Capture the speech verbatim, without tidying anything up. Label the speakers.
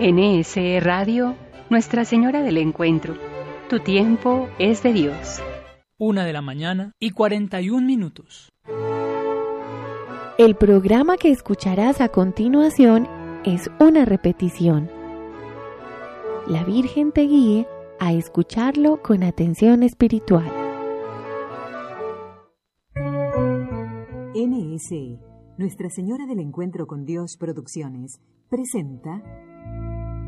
Speaker 1: N S E Radio, Nuestra Señora del Encuentro. Tu tiempo es de Dios.
Speaker 2: Una de la mañana y cuarenta y un minutos.
Speaker 3: El programa que escucharás a continuación es una repetición. La Virgen te guíe a escucharlo con atención espiritual.
Speaker 4: N S E, Nuestra Señora del Encuentro con Dios Producciones, presenta